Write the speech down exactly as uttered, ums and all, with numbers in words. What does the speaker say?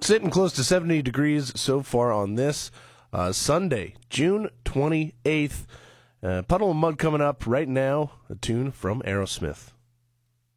Sitting close to seventy degrees so far on this uh, Sunday, June twenty-eighth. Uh, Puddle of Mud coming up right now, a tune from Aerosmith.